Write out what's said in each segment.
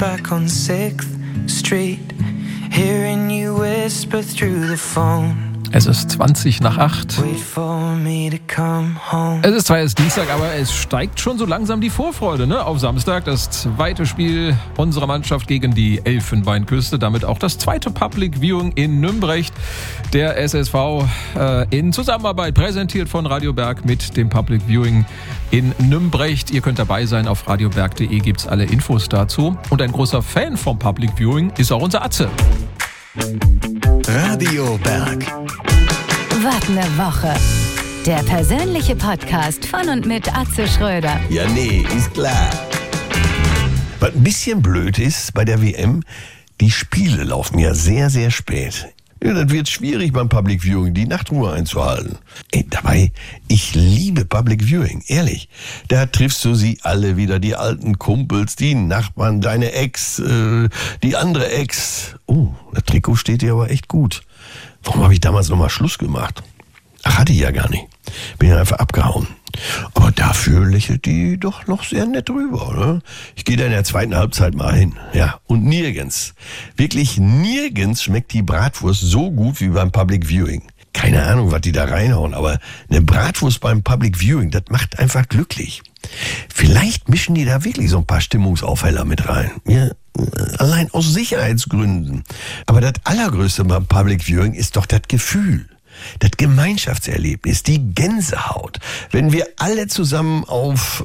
back on 6th Street, hearing you whisper through the phone. Es ist 20:20. Es ist zwar erst Dienstag, aber es steigt schon so langsam die Vorfreude, ne? Auf Samstag das zweite Spiel unserer Mannschaft gegen die Elfenbeinküste. Damit auch das zweite Public Viewing in Nümbrecht. Der SSV in Zusammenarbeit präsentiert von Radio Berg mit dem Public Viewing in Nümbrecht. Ihr könnt dabei sein. Auf radioberg.de gibt es alle Infos dazu. Und ein großer Fan vom Public Viewing ist auch unser Atze. Radio Berg. Was eine Woche. Der persönliche Podcast von und mit Atze Schröder. Ja, nee, ist klar. Was ein bisschen blöd ist bei der WM, die Spiele laufen ja sehr, sehr spät. Ja, das wird schwierig beim Public Viewing, die Nachtruhe einzuhalten. Dabei, ich liebe Public Viewing, ehrlich. Da triffst du sie alle wieder, die alten Kumpels, die Nachbarn, deine Ex, die andere Ex. Oh, das Trikot steht dir aber echt gut. Warum habe ich damals nochmal Schluss gemacht? Ach, hatte ich ja gar nicht. Bin ja einfach abgehauen. Aber dafür lächelt die doch noch sehr nett drüber, oder? Ich gehe da in der zweiten Halbzeit mal hin. Ja, und nirgends, wirklich nirgends schmeckt die Bratwurst so gut wie beim Public Viewing. Keine Ahnung, was die da reinhauen, aber eine Bratwurst beim Public Viewing, das macht einfach glücklich. Vielleicht mischen die da wirklich so ein paar Stimmungsaufheller mit rein. Ja, allein aus Sicherheitsgründen. Aber das Allergrößte beim Public Viewing ist doch das Gefühl. Das Gemeinschaftserlebnis, die Gänsehaut. Wenn wir alle zusammen auf,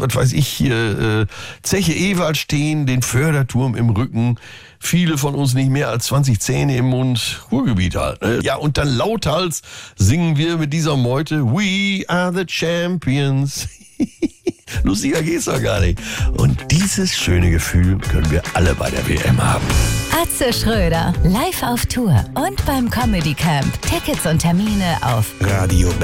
Zeche Ewald stehen, den Förderturm im Rücken, viele von uns nicht mehr als 20 Zähne im Mund, Ruhrgebiet halt. Ne? Ja, und dann lauthals singen wir mit dieser Meute, We are the champions. Lustiger geht's doch gar nicht. Und dieses schöne Gefühl können wir alle bei der WM haben. Atze Schröder, live auf Tour und beim Comedy Camp. Tickets und Termine auf radioberg.de